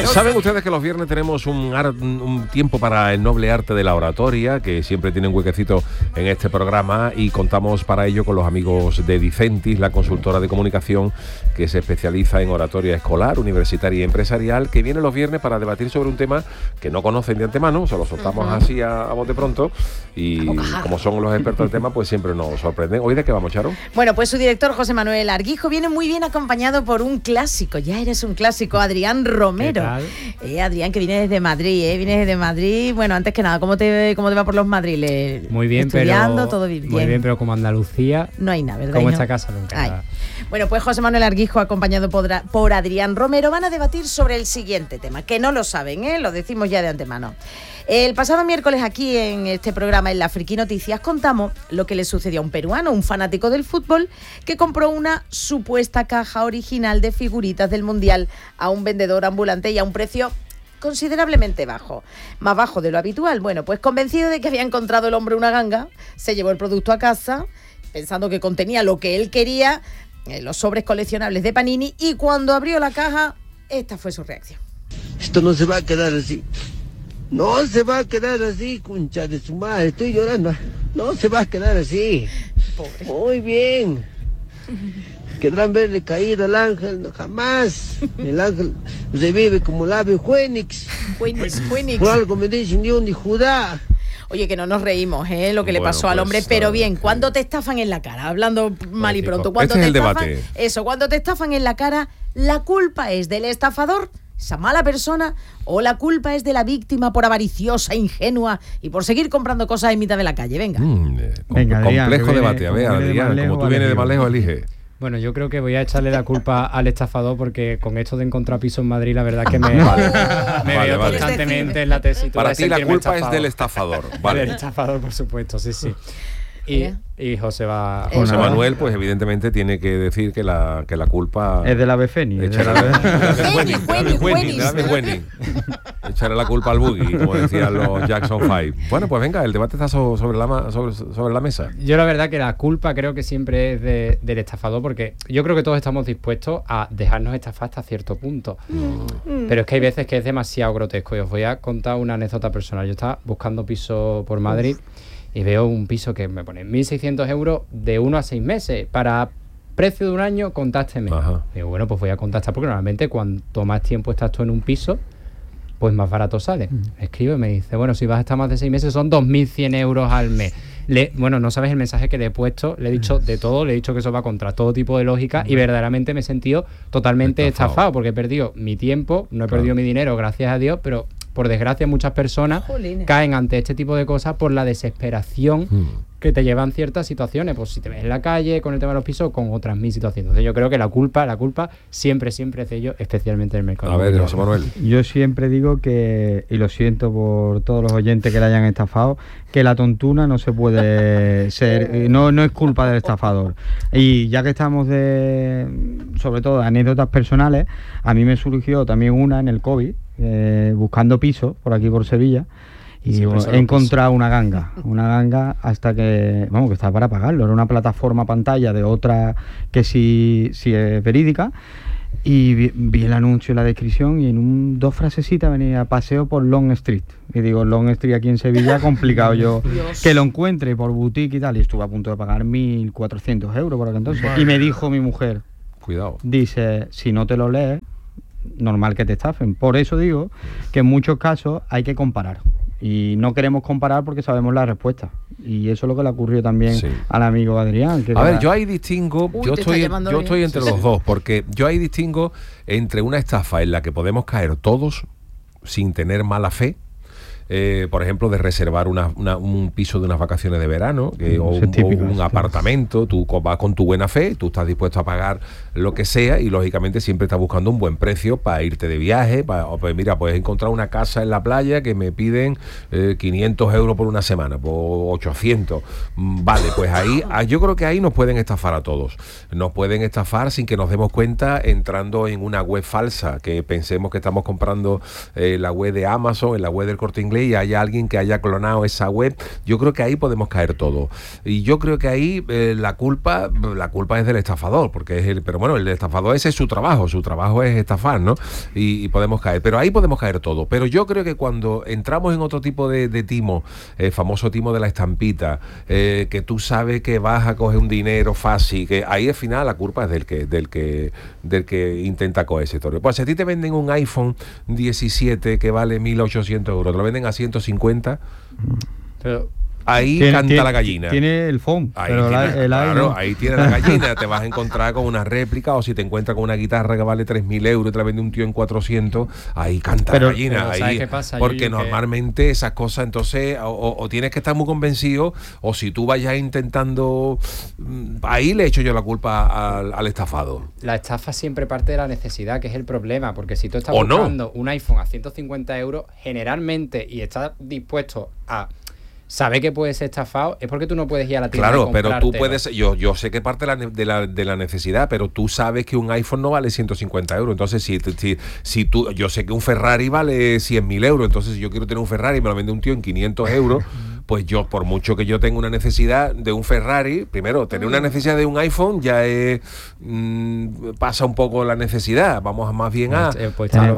Saben ustedes que los viernes tenemos un tiempo para el noble arte de la oratoria, que siempre tiene un huequecito en este programa, y contamos para ello con los amigos de Dicentis, la consultora de comunicación que se especializa en oratoria escolar, universitaria y empresarial, que viene los viernes para debatir sobre un tema que no conocen de antemano, se lo soltamos así a bote pronto, y como son los expertos del tema, pues siempre nos sorprenden. ¿Hoy de qué vamos, Charo? Bueno, pues su director, José Manuel Arguijo, viene muy bien acompañado por un clásico, ya eres un clásico, Adrián Romero. Adrián, que viene desde Madrid, Bueno, antes que nada, ¿cómo te va por los madriles? Muy bien, estudiando, todo bien. Muy bien, pero como Andalucía, no hay nada, ¿verdad? Como esta casa nunca. Ay. Bueno, pues José Manuel Arguijo, acompañado por Adrián Romero, van a debatir sobre el siguiente tema, que no lo saben, lo decimos ya de antemano. El pasado miércoles aquí en este programa, en la Friki Noticias, contamos lo que le sucedió a un peruano, un fanático del fútbol, que compró una supuesta caja original de figuritas del Mundial a un vendedor ambulante y a un precio considerablemente bajo, más bajo de lo habitual. Bueno, pues convencido de que había encontrado el hombre una ganga, se llevó el producto a casa, pensando que contenía lo que él quería, los sobres coleccionables de Panini, y cuando abrió la caja, esta fue su reacción. Esto no se va a quedar así. No se va a quedar así, concha de su madre, estoy llorando. No se va a quedar así. Pobre. Muy bien. Querrán verle caído al ángel, no, jamás. El ángel revive como el ave Fénix. Fénix. Por algo me dicen Dios ni Judá. Oye, que no nos reímos, lo que le pasó al hombre, pero bien, cuando te estafan en la cara, hablando mal y pronto, cuando te estafan, cuando te estafan en la cara, ¿la culpa es del estafador, esa mala persona, o la culpa es de la víctima por avariciosa, ingenua y por seguir comprando cosas en mitad de la calle? Venga. Venga, Adrián, complejo debate. A ver, Adrián, como tú vienes de más lejos, elige. Bueno, yo creo que voy a echarle la culpa al estafador, porque con esto de encontrar piso en Madrid, la verdad es que me veo constantemente en la tesitura. Para ti la culpa es del estafador. Vale. Del estafador, por supuesto, sí. Y José Manuel, pues evidentemente tiene que decir que la culpa es del ave Fénix. Echarle la culpa al buggy, como decían los Jackson 5. Bueno, pues venga, el debate está sobre la mesa. Yo la verdad que la culpa creo que siempre es del estafador, porque yo creo que todos estamos dispuestos a dejarnos estafar hasta cierto punto. Pero es que hay veces que es demasiado grotesco. Y os voy a contar una anécdota personal. Yo estaba buscando piso por Madrid y veo un piso que me pone 1.600 euros de 1 a 6 meses. Para precio de un año, contácteme. Digo, bueno, pues voy a contactar, porque normalmente cuanto más tiempo estás tú en un piso, pues más barato sale. Escribe y me dice, bueno, si vas a estar más de 6 meses son 2.100 euros al mes. Bueno, no sabes el mensaje que le he puesto, le he dicho de todo, le he dicho que eso va contra todo tipo de lógica, y verdaderamente me he sentido totalmente estafado, porque he perdido mi tiempo, no he perdido mi dinero, gracias a Dios, pero por desgracia muchas personas caen ante este tipo de cosas por la desesperación que te llevan ciertas situaciones, pues si te ves en la calle con el tema de los pisos, con otras mil situaciones. Entonces yo creo que la culpa siempre es de ellos, especialmente en el mercado. A ver, José Manuel. Yo siempre digo que, y lo siento por todos los oyentes que le hayan estafado, que la tontuna no se puede ser, no es culpa del estafador. Y ya que estamos sobre todo anécdotas personales, a mí me surgió también una en el COVID, buscando pisos por aquí por Sevilla, y he encontrado una ganga hasta que, que estaba para pagarlo. Era una plataforma pantalla de otra que sí es verídica, y vi el anuncio y la descripción, y en 2 frasecitas venía paseo por Long Street. Y digo, Long Street aquí en Sevilla, complicado yo que lo encuentre por boutique y tal, y estuve a punto de pagar 1.400 euros por aquel entonces. Y me dijo mi mujer, cuidado, dice, si no te lo lees, normal que te estafen. Por eso digo que en muchos casos hay que comparar, y no queremos comparar porque sabemos la respuesta, y eso es lo que le ocurrió también al amigo Adrián. A ver, yo ahí distingo, yo estoy entre los dos, porque yo ahí distingo entre una estafa en la que podemos caer todos sin tener mala fe, por ejemplo, de reservar un piso de unas vacaciones de verano, o un apartamento. Tú vas con tu buena fe, tú estás dispuesto a pagar lo que sea, y lógicamente siempre estás buscando un buen precio para irte de viaje. Pues mira, puedes encontrar una casa en la playa que me piden 500 euros por una semana, por 800. Vale, pues ahí yo creo que ahí nos pueden estafar a todos. Nos pueden estafar sin que nos demos cuenta, entrando en una web falsa, que pensemos que estamos comprando la web de Amazon, en la web del Corte Inglés, inglés y haya alguien que haya clonado esa web, yo creo que ahí podemos caer todo. Y yo creo que ahí la culpa es del estafador, porque es pero bueno, el estafador ese es su trabajo es estafar, ¿no? Y podemos caer, pero ahí podemos caer todo. Pero yo creo que cuando entramos en otro tipo de timo, el famoso timo de la estampita, que tú sabes que vas a coger un dinero fácil, que ahí al final la culpa es del que intenta coger ese historia. Pues si a ti te venden un iPhone 17 que vale 1.800 euros, te lo venden a 150, pero ahí canta la gallina. Tiene el phone, ahí pero tiene, claro, no. ahí tiene la gallina. Te vas a encontrar con una réplica, o si te encuentras con una guitarra que vale 3.000 euros y te la vende un tío en 400, ahí canta la gallina. Pero ahí, ¿sabes qué pasa, porque Yuyu, normalmente esas cosas, entonces, o tienes que estar muy convencido, o si tú vayas intentando, ahí le echo yo la culpa al estafado. La estafa siempre parte de la necesidad, que es el problema, porque si tú estás buscando un iPhone a 150 euros, generalmente, y estás dispuesto a saber que puedes ser estafado, es porque tú no puedes ir a la tienda. Claro, pero tú puedes, yo sé que parte de la necesidad, pero tú sabes que un iPhone no vale 150 euros. Entonces, si tú, yo sé que un Ferrari vale 100.000 euros, entonces si yo quiero tener un Ferrari y me lo vende un tío en 500 euros, pues yo, por mucho que yo tenga una necesidad de un Ferrari, primero, tener una necesidad de un iPhone ya es pasa un poco la necesidad, vamos más bien al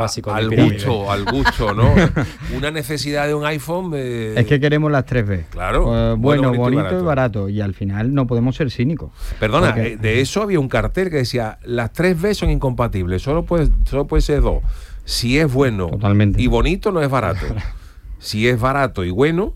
gusto, ¿no? Una necesidad de un iPhone... es que queremos las 3B. Claro. Bueno, bonito y barato. Y al final no podemos ser cínicos. Perdona, de eso había un cartel que decía, las 3B son incompatibles, solo puede ser 2. Si es bueno y bonito, no es barato. Si es barato y bueno...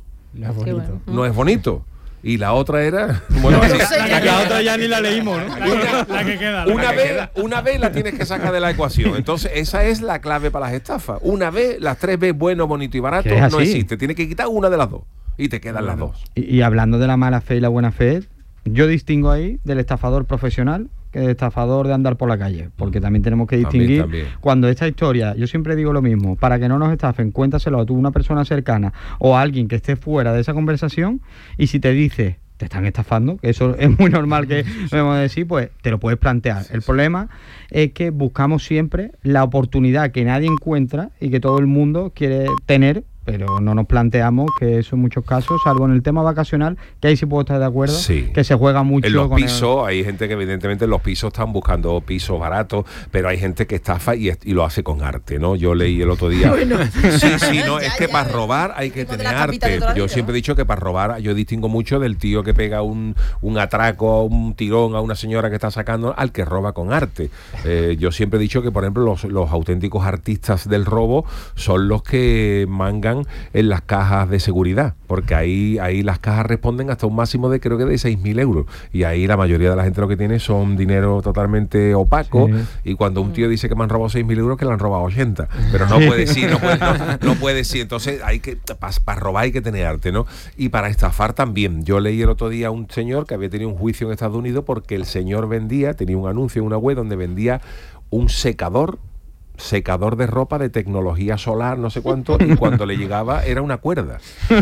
no es bonito. Y la otra era... Bueno, la otra ya ni la leímos, ¿no? La que queda. Una vez la tienes que sacar de la ecuación. Entonces, esa es la clave para las estafas. Una vez, las 3B, bueno, bonito y barato, no existe. Tienes que quitar una de las dos. Y te quedan las dos. Y hablando de la mala fe y la buena fe, yo distingo ahí del estafador profesional que del estafador de andar por la calle, porque también tenemos que distinguir también. Cuando esta historia, yo siempre digo lo mismo, para que no nos estafen, cuéntaselo a tú, una persona cercana o a alguien que esté fuera de esa conversación, y si te dice te están estafando, que eso es muy normal que debemos decir, pues te lo puedes plantear. El problema es que buscamos siempre la oportunidad que nadie encuentra y que todo el mundo quiere tener, pero no nos planteamos que eso en muchos casos, salvo en el tema vacacional, que ahí sí puedo estar de acuerdo, que se juega mucho en los pisos. Hay gente que evidentemente en los pisos están buscando pisos baratos, pero hay gente que estafa y lo hace con arte, ¿no? Yo leí el otro día es que para robar hay que tener arte. Yo siempre he dicho que para robar, yo distingo mucho del tío que pega un atraco, un tirón a una señora que está sacando, al que roba con arte. Yo siempre he dicho que, por ejemplo, los auténticos artistas del robo son los que mangan en las cajas de seguridad, porque ahí las cajas responden hasta un máximo de, creo que de 6.000 euros, y ahí la mayoría de la gente lo que tiene son dinero totalmente opaco, y cuando un tío dice que me han robado 6.000 euros, que le han robado 80, pero no puede decir, no puede decir. Entonces hay que, para robar hay que tener arte, ¿no? Y para estafar también. Yo leí el otro día a un señor que había tenido un juicio en Estados Unidos porque el señor tenía un anuncio en una web donde vendía un secador de ropa de tecnología solar, no sé cuánto, y cuando le llegaba era una cuerda.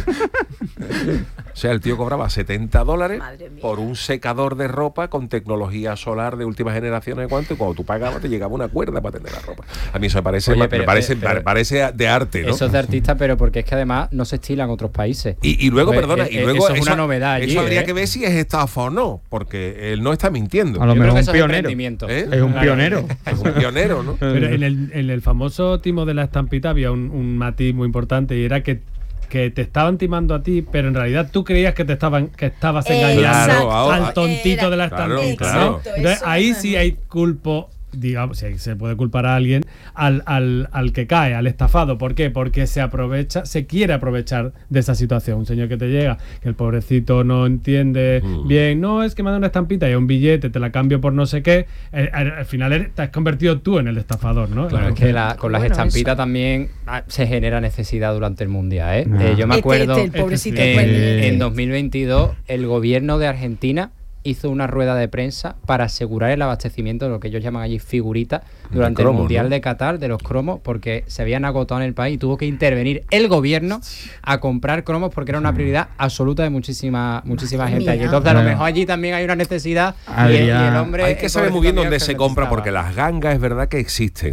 O sea, el tío cobraba $70 por un secador de ropa con tecnología solar de última generación, no sé cuánto, y cuando tú pagabas te llegaba una cuerda para tener la ropa. A mí eso me parece de arte, ¿no? Eso es de artista, pero porque es que además no se estila en otros países. Y luego, pues, perdona, eso es una novedad allí, eso habría que ver si es estafa o no, porque él no está mintiendo. A lo mejor es un pionero. Es un pionero. Es un pionero, ¿no? Pero en el famoso timo de la estampita había un matiz muy importante, y era que te estaban timando a ti, pero en realidad tú creías que estabas engañando al tontito de la estampita. Claro. Entonces ahí sí hay culpo, digamos, si se puede culpar a alguien, al que cae, al estafado. ¿Por qué? Porque se quiere aprovechar de esa situación. Un señor que te llega, que el pobrecito no entiende bien, no, es que me da una estampita y un billete, te la cambio por no sé qué, al final te has convertido tú en el estafador, ¿no? Claro, es que con las estampitas también se genera necesidad durante el Mundial, ¿eh? Yo me acuerdo, el pobrecito en 2022, el gobierno de Argentina hizo una rueda de prensa para asegurar el abastecimiento de lo que ellos llaman allí figuritas durante cromos, el Mundial, ¿no?, de Qatar, de los cromos, porque se habían agotado en el país y tuvo que intervenir el gobierno a comprar cromos porque era una prioridad absoluta de muchísima gente allí. Entonces a lo mejor allí también hay una necesidad y el hombre... Hay que saber muy bien dónde se compra, porque las gangas es verdad que existen,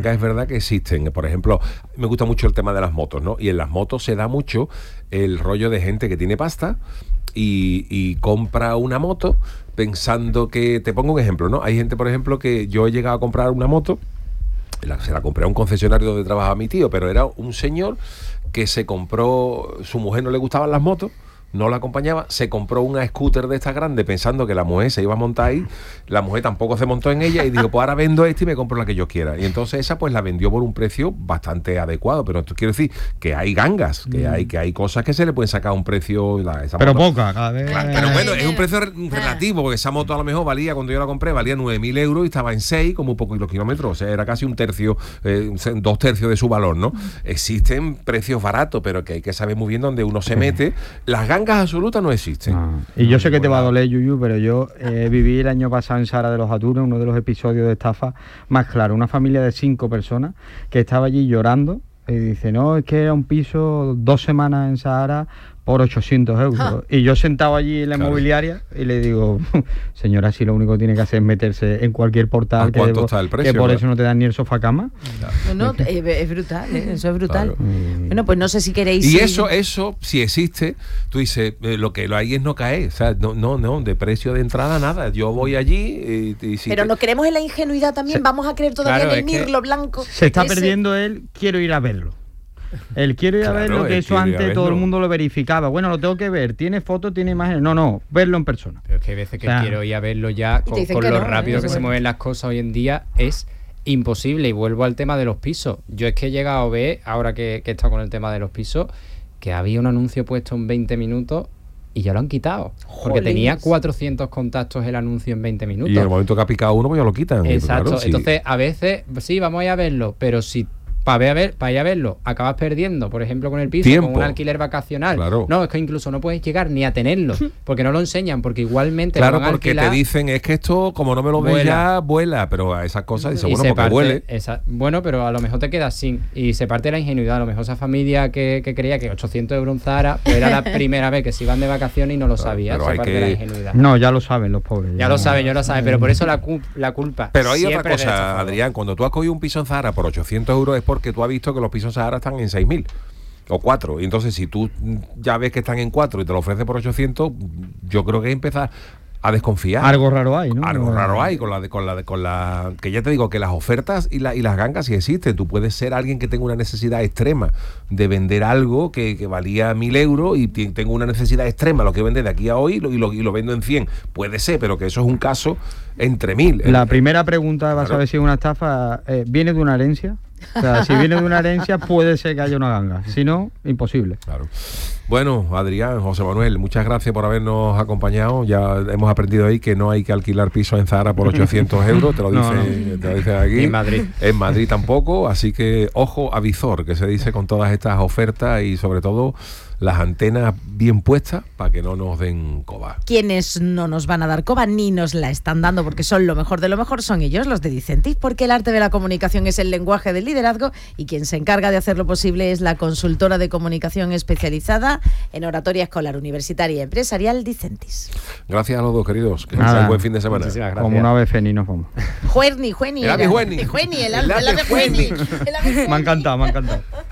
Por ejemplo, me gusta mucho el tema de las motos, ¿no? Y en las motos se da mucho el rollo de gente que tiene pasta y compra una moto pensando que... Te pongo un ejemplo, ¿no? Hay gente, por ejemplo, que yo he llegado a comprar una moto, se la compré a un concesionario donde trabajaba mi tío, pero era un señor que se compró... Su mujer no le gustaban las motos, no la acompañaba, se compró una scooter de esta grande pensando que la mujer se iba a montar ahí, la mujer tampoco se montó en ella y dijo, pues ahora vendo esta y me compro la que yo quiera. Y entonces esa pues la vendió por un precio bastante adecuado, pero esto quiero decir que hay gangas, que hay cosas que se le pueden sacar a un precio... Pero poca, cada vez... Claro, pero bueno, es un precio relativo, porque esa moto a lo mejor valía, cuando yo la compré, valía 9.000 euros y estaba en 6, como un poco los kilómetros, o sea, era casi un tercio, 2/3 de su valor, ¿no? Existen precios baratos, pero que hay que saber muy bien dónde uno se mete. Las gangas absolutas no existen. Y yo sé que te va a doler, Yuyu, pero yo viví el año pasado en Sara de los Atunes, uno de los episodios de estafa más claro. Una familia de 5 personas que estaba allí llorando y dice, no, es que era un piso 2 semanas en Sahara por 800 euros. Y yo sentado allí en la inmobiliaria y le digo, señora, si lo único que tiene que hacer es meterse en cualquier portal, ¿cuánto está el precio, que por eso no te dan ni el sofá cama. No, es brutal, eso es brutal. Claro. Bueno, pues no sé si queréis... Y eso, si existe, tú dices, lo que hay es no caer, o sea, no, de precio de entrada nada. Yo voy allí y si pero no creemos en la ingenuidad también, vamos a creer todavía en el mirlo blanco. Se está perdiendo quiero ir a verlo. El quiero ir a verlo, que eso antes todo el mundo lo verificaba. Bueno, lo tengo que ver. ¿Tiene fotos, tiene imágenes? No, verlo en persona. Pero es que hay veces que quiero ir a verlo ya, con lo rápido que se mueven las cosas hoy en día, es imposible. Y vuelvo al tema de los pisos. Yo es que he llegado a ver, ahora que he estado con el tema de los pisos, que había un anuncio puesto en 20 minutos y ya lo han quitado. Porque tenía 400 contactos el anuncio en 20 minutos. Y en el momento que ha picado uno, pues ya lo quitan. Exacto. Claro, sí. Entonces, a veces, sí, vamos a ir a verlo, pero si para ir a verlo acabas perdiendo, por ejemplo, con el piso, tiempo, con un alquiler vacacional. Claro. No, es que incluso no puedes llegar ni a tenerlo, porque no lo enseñan, porque igualmente claro, lo van a porque alquilar, te dicen, es que esto, como no me lo ves ya, vuela, pero a esas cosas dice, bueno, porque huele. Bueno, pero a lo mejor te quedas sin, y se parte de la ingenuidad. A lo mejor esa familia que creía que 800 euros en Zara, pues era la primera vez que se iban de vacaciones y no lo sabía. Se parte de la ingenuidad. No, ya lo saben los pobres. Ya lo saben, pero por eso la culpa. Pero hay otra cosa, Adrián, cuando tú has cogido un piso en Zara por 800 euros es porque tú has visto que los pisos Sahara están en 6.000 o 4, y entonces si tú ya ves que están en 4 y te lo ofrece por 800, yo creo que empiezas a desconfiar. Algo raro hay, ¿no? Algo raro hay con la que ya te digo que las ofertas y las gangas sí existen. Tú puedes ser alguien que tenga una necesidad extrema de vender algo que valía 1.000 euros y tengo una necesidad extrema, lo que vende de aquí a hoy y lo vendo en 100. Puede ser, pero que eso es un caso entre 1.000. La primera pregunta, vas a ver si es una estafa, ¿viene de una herencia? O sea, si viene de una herencia puede ser que haya una ganga, si no, imposible. Claro. Bueno, Adrián, José Manuel, muchas gracias por habernos acompañado. Ya hemos aprendido ahí que no hay que alquilar pisos en Zara por 800 euros, te lo dicen aquí. En Madrid. En Madrid tampoco, así que ojo a visor, que se dice con todas estas ofertas, y sobre todo las antenas bien puestas para que no nos den coba. Quienes no nos van a dar coba ni nos la están dando porque son lo mejor de lo mejor son ellos, los de Dicentis, porque el arte de la comunicación es el lenguaje del liderazgo y quien se encarga de hacerlo posible es la consultora de comunicación especializada en oratoria escolar, universitaria y empresarial Dicentis. Gracias a los dos, queridos. Que pasen buen fin de semana. Como una ave feni nos vamos. Jueni. El ave Jueni. Me ha encantado.